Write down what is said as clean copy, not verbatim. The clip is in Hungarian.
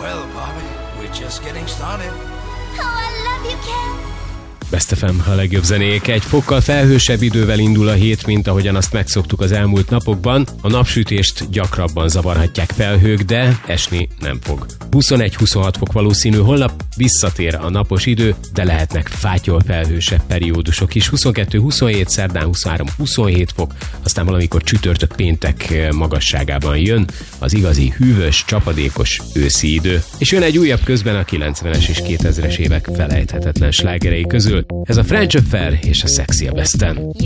Well, Bobby, we're just getting started. Oh, I love you, Ken. Best FM, a legjobb zenék. Egy fokkal felhősebb idővel indul a hét, mint ahogyan azt megszoktuk az elmúlt napokban. A napsütést gyakrabban zavarhatják felhők, de esni nem fog. 21-26 fok valószínű, holnap visszatér a napos idő, de lehetnek fátyol felhősebb periódusok is. 22-27, szerdán 23-27 fok, aztán valamikor csütörtök péntek magasságában jön az igazi hűvös, csapadékos őszi idő. És jön egy újabb közben a 90-es és 2000-es évek felejthetetlen slágerei közül. Ez a French Affair és a Sexy a Besten.